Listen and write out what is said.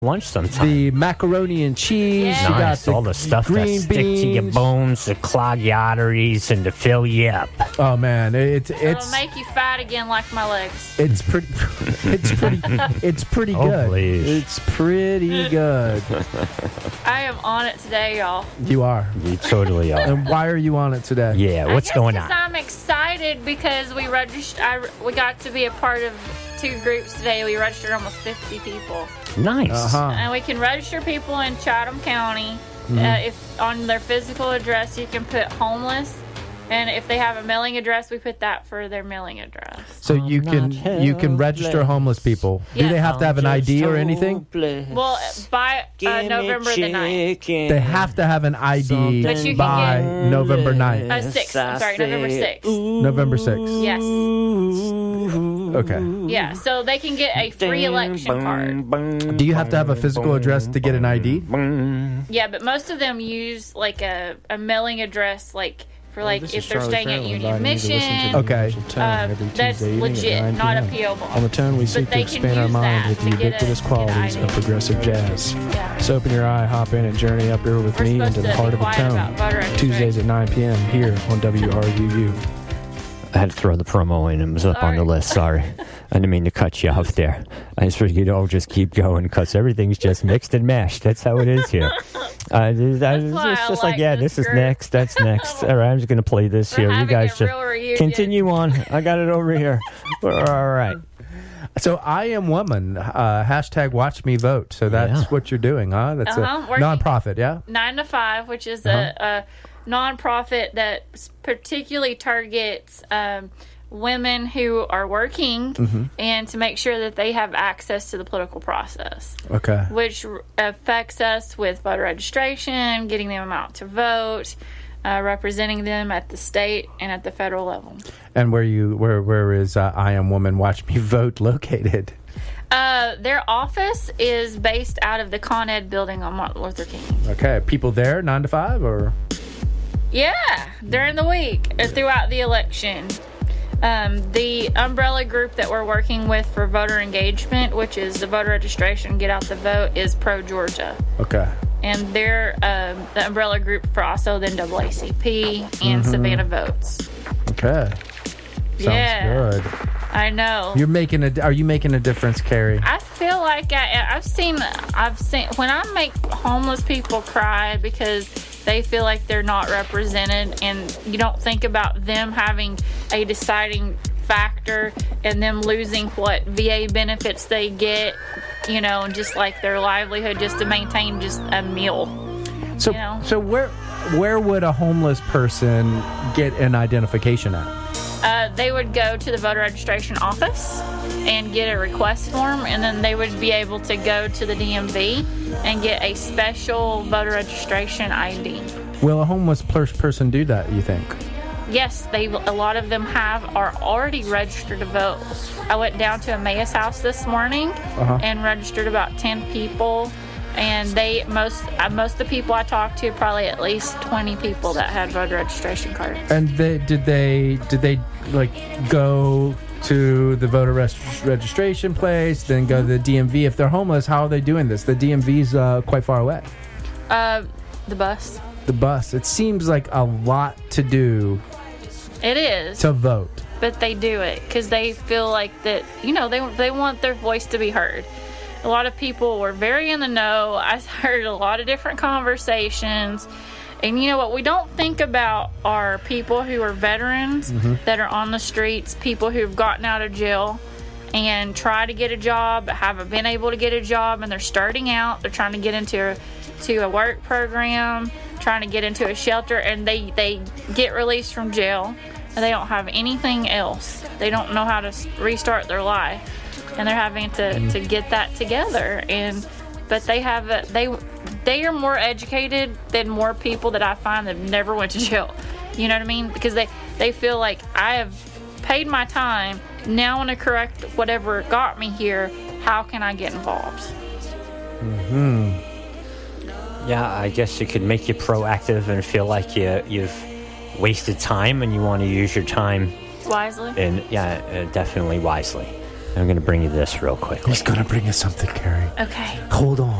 lunch sometime. The macaroni and cheese. Yeah. You got Nice, all the stuff that green stick to your beans. bones, to clog your arteries, and to fill you up. Oh man, It'll it's make you fat again like my legs. it's pretty it's pretty Oh, good. please. It's pretty good. I am on it today, y'all. You are. You totally are. And why are you on it today? Yeah, what's going on? I'm excited because we we got to be a part of 2 groups today. We registered almost 50 people. Nice. Uh-huh. And we can register people in Chatham County. If on their physical address you can put homeless, and if they have a mailing address, we put that for their mailing address. So you can register homeless people. Do Yeah. they have to have an ID or anything? Well, by November the 9th. They have to have an ID But you can by get- November 9th. 6th. I'm sorry, November 6th. November 6th. Yes. Okay. Yeah, so they can get a free election card. Do you have to have a physical address to get an ID? Yeah, but most of them use like a mailing address, like for like if they're staying at Union Mission. Okay. That's legit, not a PO box. On the Tone, we seek to they can expand our use mind that with to the get ubiquitous get qualities ID. of progressive jazz. Yeah. So open your eye, hop in, and journey up here with We're me supposed into the to heart be of the quiet about voter Tone. registration. Tuesdays at 9 p.m. here on WRUU. I had to throw the promo in. It was up on the Sorry. list. Sorry. I didn't mean to cut you off there. I just figured you'd all just keep going because everything's just mixed and mashed. That's how it is here. why It's I just like this is group. next. That's next. All right, I'm just going to play this We're here. You having guys a just real reunion. continue on. I got it over here. We're all right. So I Am Woman, hashtag Watch Me Vote. So that's Yeah. what you're doing, huh? That's a Working- nonprofit, yeah? 9 to 5, which is Uh-huh. a nonprofit that particularly targets women who are working Mm-hmm. and to make sure that they have access to the political process, Okay. which affects us with voter registration, getting them out to vote, representing them at the state and at the federal level. And where is I Am Woman, Watch Me Vote located? Their office is based out of the Con Ed building on Martin Luther King. Okay. People there, 9 to 5, or? Yeah, during the week, throughout the election. The umbrella group that we're working with for voter engagement, which is the voter registration, get out the vote, is Pro Georgia. Okay. And they're the umbrella group for also the NAACP and Savannah Votes. Okay. Sounds good. I know. Are you making a difference, Carrie? I feel like I've seen when I make homeless people cry because they feel like they're not represented, and you don't think about them having a deciding factor and them losing what VA benefits they get, and just like their livelihood just to maintain just a meal. So, You know? so where would a homeless person get an identification at? They would go to the voter registration office and get a request form, and then they would be able to go to the DMV and get a special voter registration ID. Will a homeless person do that, you think? Yes, a lot of them are already registered to vote. I went down to Emmaus House this morning and registered about 10 people, and most of the people I talked to, probably at least 20 people that had voter registration cards. And did they like go to the voter registration place, then go to the DMV? If they're homeless, how are they doing this? The DMV's quite far away. The bus. The bus. It seems like a lot to do It is. to vote. But they do it because they feel like that, they want their voice to be heard. A lot of people were very in the know. I heard a lot of different conversations. And you know what we don't think about are people who are veterans that are on the streets, people who've gotten out of jail and try to get a job, but haven't been able to get a job, and they're starting out. They're trying to get into a work program, trying to get into a shelter, and they get released from jail, and they don't have anything else. They don't know how to restart their life, and they're having to get that together. But they are more educated than more people that I find that never went to jail. You know what I mean? Because they feel like I have paid my time. Now I want to correct whatever got me here. How can I get involved? Yeah, I guess it could make you proactive and feel like you've wasted time and you want to use your time Wisely. and definitely wisely. I'm going to bring you this real quick. He's gonna bring us something, Carrie. Okay. Hold on.